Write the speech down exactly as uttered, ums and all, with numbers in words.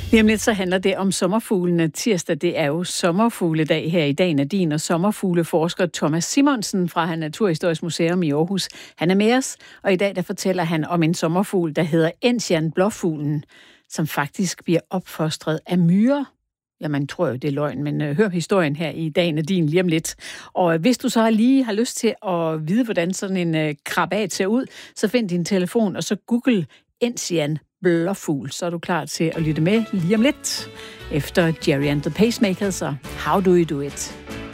Lige om lidt så handler det om sommerfuglene. Tirsdag, det er jo sommerfugledag her i dag. Nadine og sommerfugleforsker Thomas Simonsen fra Naturhistorisk Museum i Aarhus. Han er med os, og i dag der fortæller han om en sommerfugl, der hedder Enzian blåfuglen, som faktisk bliver opfostret af myrer. Ja, man tror jo, det er løgn, men uh, hør historien her i dag, Nadine, lige om lidt. Og hvis du så lige har lyst til at vide, hvordan sådan en uh, krabat ser ud, så find din telefon, og så google Enzian blåfugl, så er du klar til at lytte med lige om lidt, efter Jerry and the Pacemakers og How Do You Do It?